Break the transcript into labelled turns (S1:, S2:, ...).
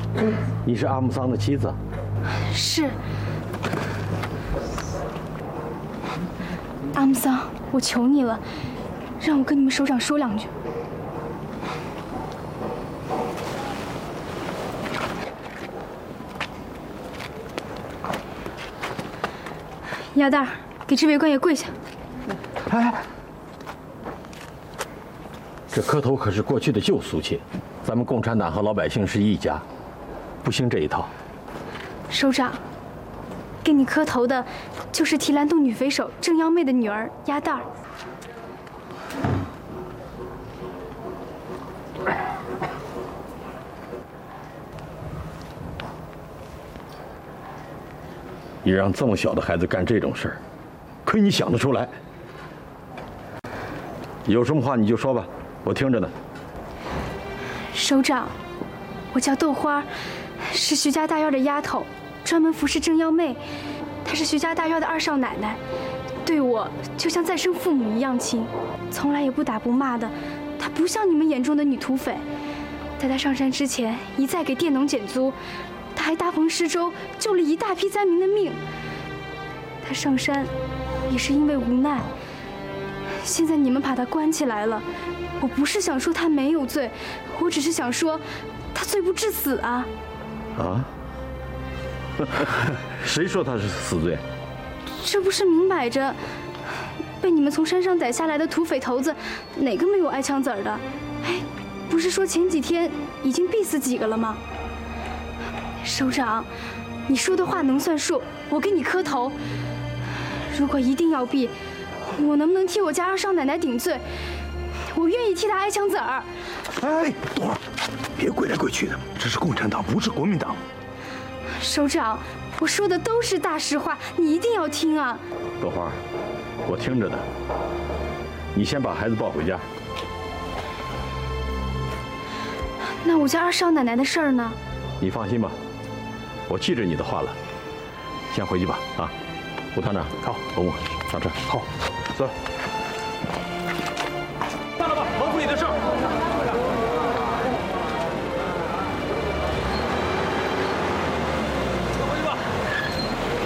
S1: 你是阿木桑的妻子？
S2: 是。阿木桑，我求你了，让我跟你们首长说两句。鸭蛋儿，给这位官爷跪下。
S1: 哎，这磕头可是过去的旧俗气，咱们共产党和老百姓是一家，不兴这一套。
S2: 首长，给你磕头的，就是提篮洞女匪首郑幺妹的女儿鸭蛋儿。
S1: 你让这么小的孩子干这种事儿，亏你想得出来。有什么话你就说吧，我听着呢。
S2: 首长，我叫豆花，是徐家大院的丫头，专门服侍郑幺妹。她是徐家大院的二少奶奶，对我就像再生父母一样亲，从来也不打不骂的。她不像你们眼中的女土匪。在她上山之前，一再给佃农减租，她还搭棚施粥，救了一大批灾民的命。她上山也是因为无奈。现在你们把她关起来了，我不是想说她没有罪，我只是想说，她罪不至死啊！
S1: 啊？谁说她是死罪？
S2: 这不是明摆着，被你们从山上逮下来的土匪头子，哪个没有挨枪子儿的？哎，不是说前几天已经毙死几个了吗？首长，你说的话能算数，我给你磕头。如果一定要毙，我能不能替我家二少奶奶顶罪？我愿意替她挨枪子儿。
S3: 哎，朵儿，别跪来跪去的，这是共产党，不是国民党。
S2: 首长，我说的都是大实话，你一定要听啊！
S1: 豆花，我听着呢。你先把孩子抱回家。
S2: 那我家二少奶奶的事儿呢？
S1: 你放心吧，我记着你的话了。先回去吧，啊，吴团长，好，龙武，上车，
S3: 好，
S1: 走。